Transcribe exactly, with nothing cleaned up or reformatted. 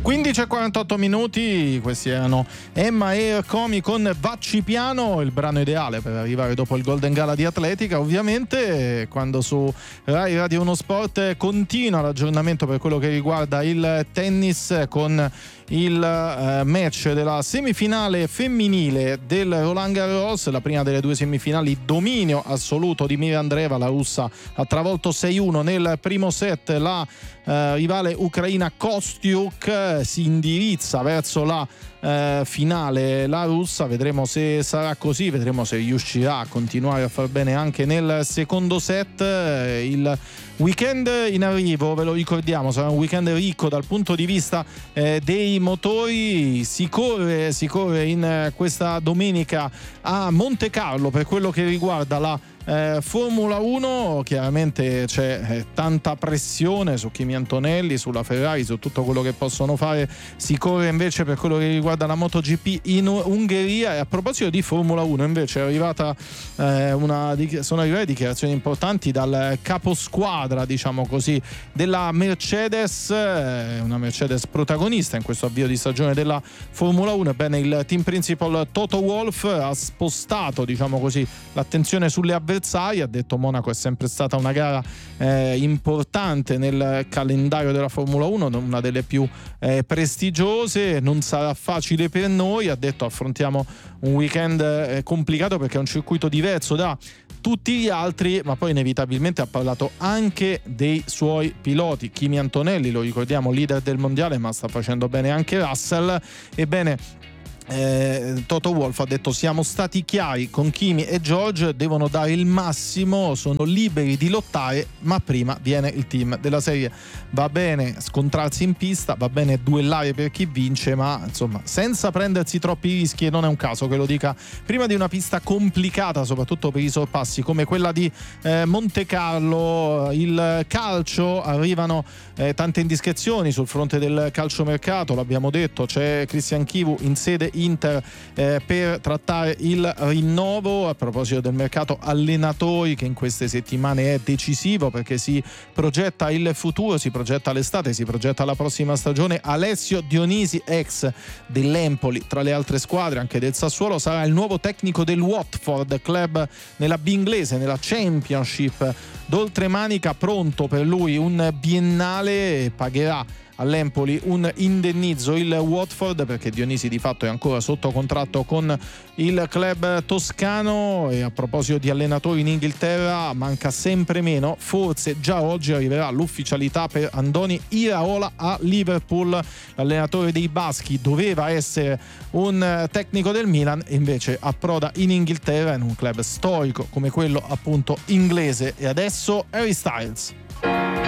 quindici e quarantotto minuti, questi erano Emma e Comi con Vacci Piano, il brano ideale per arrivare dopo il Golden Gala di atletica, ovviamente, quando su Rai Radio uno Sport continua l'aggiornamento per quello che riguarda il tennis con il eh, match della semifinale femminile del Roland Garros, la prima delle due semifinali, dominio assoluto di Mira Andreeva, la russa ha travolto sei uno nel primo set, la eh, rivale ucraina Kostyuk si indirizza verso la eh, finale, la russa, vedremo se sarà così, vedremo se riuscirà a continuare a far bene anche nel secondo set. Eh, il weekend in arrivo, ve lo ricordiamo, sarà un weekend ricco dal punto di vista eh, dei motori. Si corre, si corre in eh, questa domenica a Monte Carlo per quello che riguarda la eh, Formula uno. Chiaramente c'è eh, tanta pressione su Kimi Antonelli, sulla Ferrari, su tutto quello che possono fare. Si corre invece per quello che riguarda la MotoGP in Ungheria. E a proposito di Formula uno, invece è arrivata eh, una, sono arrivate dichiarazioni importanti dal caposquadra, diciamo così, della Mercedes, una Mercedes protagonista in questo avvio di stagione della Formula uno. Ebbene, il team principal Toto Wolff ha spostato, diciamo così, l'attenzione sulle avversarie. Ha detto: Monaco è sempre stata una gara eh, importante nel calendario della Formula uno, una delle più eh, prestigiose, non sarà facile per noi. Ha detto: affrontiamo un weekend eh, complicato perché è un circuito diverso da tutti gli altri, ma poi inevitabilmente ha parlato anche dei suoi piloti. Kimi Antonelli, lo ricordiamo, leader del mondiale, ma sta facendo bene anche Russell. Ebbene, Eh, Toto Wolff ha detto: siamo stati chiari con Kimi e George, devono dare il massimo, sono liberi di lottare, ma prima viene il team della serie. Va bene scontrarsi in pista, va bene duellare per chi vince, ma insomma senza prendersi troppi rischi, e non è un caso che lo dica prima di una pista complicata, soprattutto per i sorpassi come quella di eh, Monte Carlo. Il calcio, arrivano eh, tante indiscrezioni sul fronte del calciomercato, l'abbiamo detto, c'è Christian Chivu in sede Inter eh, per trattare il rinnovo. A proposito del mercato allenatori, che in queste settimane è decisivo perché si progetta il futuro, si progetta l'estate, si progetta la prossima stagione. Alessio Dionisi, ex dell'Empoli, tra le altre squadre anche del Sassuolo, sarà il nuovo tecnico del Watford, club nella B inglese, nella Championship d'oltremanica. Pronto per lui un biennale, pagherà all'Empoli un indennizzo il Watford perché Dionisi di fatto è ancora sotto contratto con il club toscano. E a proposito di allenatori in Inghilterra, manca sempre meno, forse già oggi arriverà l'ufficialità per Andoni Iraola a Liverpool. L'allenatore dei baschi doveva essere un tecnico del Milan e invece approda in Inghilterra, in un club storico come quello appunto inglese. E adesso Harry Styles.